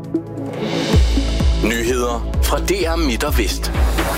Nyheder fra DR Midt og Vest.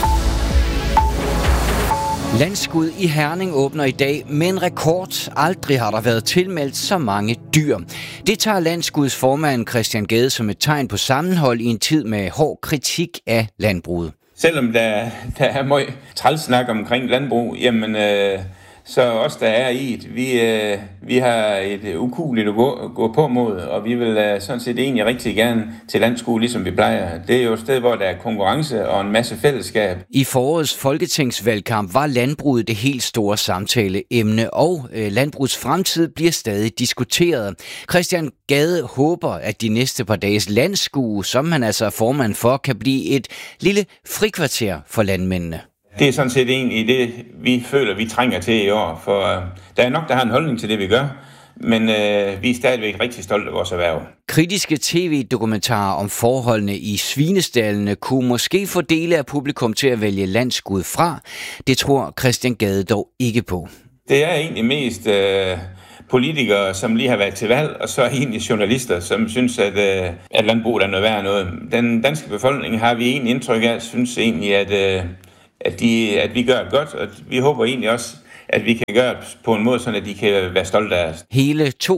Landskud i Herning åbner i dag med en rekord. Aldrig har der været tilmeldt så mange dyr. Det tager Landskuds formand Christian Gade som et tegn på sammenhold i en tid med hård kritik af landbruget. Selvom der er meget trælsnak omkring landbrug, jamen så os der er i det, vi har et ukueligt at gå på mod, og vi vil sådan set egentlig rigtig gerne til Landskud, ligesom vi plejer. Det er jo et sted, hvor der er konkurrence og en masse fællesskab. I forårets folketingsvalgkamp var landbruget det helt store samtaleemne, og landbrugets fremtid bliver stadig diskuteret. Christian Gade håber, at de næste par dages Landskud, som han altså er formand for, kan blive et lille frikvarter for landmændene. Det er sådan set egentlig det, vi føler, vi trænger til i år, for der er nok, der har en holdning til det, vi gør, men vi er stadigvæk rigtig stolte af vores erhverv. Kritiske tv-dokumentarer om forholdene i svinestallene kunne måske få dele af publikum til at vælge Landskud fra. Det tror Christian Gade dog ikke på. Det er egentlig mest politikere, som lige har været til valg, og så egentlig journalister, som synes, at landbruget er noget værd noget. Den danske befolkning har vi egentlig indtryk af, synes egentlig, at vi gør det godt, og vi håber egentlig også, at vi kan gøre det på en måde, så de kan være stolte af os. Hele 2.322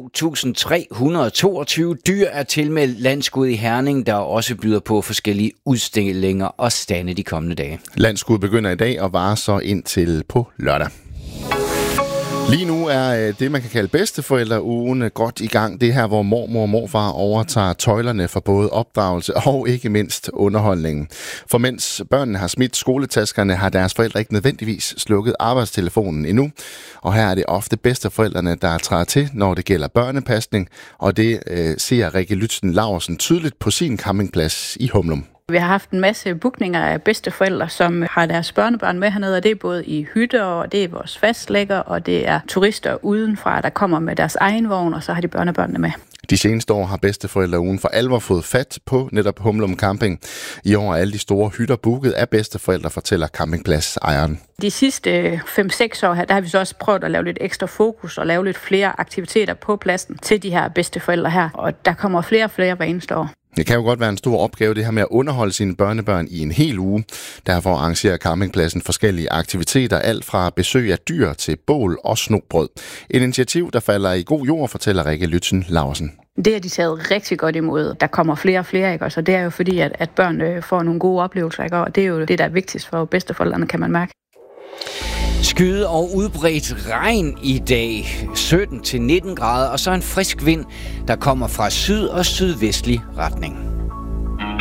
dyr er tilmeldt Landskud i Herning, der også byder på forskellige udstillinger og stande de kommende dage. Landskud begynder i dag og varer så indtil på lørdag. Lige nu er det, man kan kalde bedsteforældreugen godt i gang. Det er her, hvor mormor og morfar overtager tøjlerne for både opdragelse og ikke mindst underholdningen. For mens børnene har smidt skoletaskerne, har deres forældre ikke nødvendigvis slukket arbejdstelefonen endnu. Og her er det ofte bedsteforældrene, der træder til, når det gælder børnepasning. Og det ser Rikke Lytzen Laursen tydeligt på sin campingplads i Humlum. Vi har haft en masse bookninger af bedsteforældre, som har deres børnebørn med hernede, og det er både i hytter, og det er vores fastlægger, og det er turister udenfra, der kommer med deres egen vogn, og så har de børnebørnene med. De seneste år har bedsteforældreugen for alvor fået fat på netop Humlum Camping. I år er alle de store hytter booket af bedsteforældre, fortæller campingpladsejeren. De sidste 5-6 år her, der har vi så også prøvet at lave lidt ekstra fokus og lave lidt flere aktiviteter på pladsen til de her bedsteforældre her, og der kommer flere og flere hver eneste år. Det kan jo godt være en stor opgave, det her med at underholde sine børnebørn i en hel uge. Derfor arrangerer campingpladsen forskellige aktiviteter, alt fra besøg af dyr til bål og snobrød. Et initiativ, der falder i god jord, fortæller Rikke Lytzen Laursen. Det har de taget rigtig godt imod. Der kommer flere og flere, ikke? Og så det er jo fordi, at børn får nogle gode oplevelser, ikke? Og det er jo det, der er vigtigst for bedsteforældrene, kan man mærke. Skyde og udbredt regn i dag, 17-19 grader, og så en frisk vind, der kommer fra syd- og sydvestlig retning.